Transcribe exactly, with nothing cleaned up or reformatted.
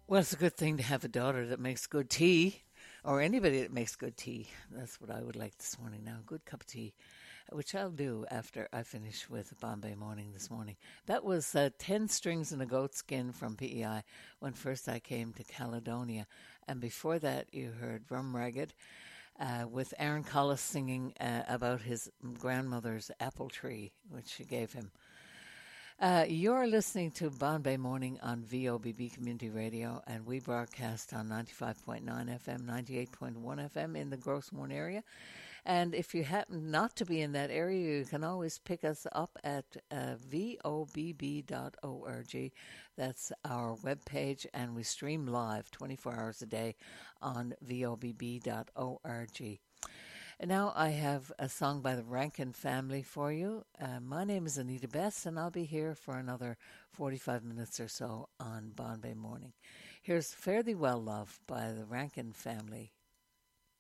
Well, it's a good thing to have a daughter that makes good tea, or anybody that makes good tea. That's what I would like this morning now. Good cup of tea, which I'll do after I finish with Bombay Morning this morning. That was uh, ten Strings and a Goat Skin from P E I when first I came to Caledonia. And before that, you heard Rum Ragged uh, with Aaron Collis singing uh, about his grandmother's apple tree, which she gave him. Uh, you're listening to Bombay Morning on V O B B Community Radio, and we broadcast on ninety-five point nine F M, ninety-eight point one F M in the Grossmorn area. And if you happen not to be in that area, you can always pick us up at uh, V O B B dot org. That's our webpage, and we stream live twenty-four hours a day on V O B B dot org. And now I have a song by the Rankin Family for you. Uh, my name is Anita Bess, and I'll be here for another forty-five minutes or so on Bombay Morning. Here's Fare Thee Well, Love by the Rankin Family.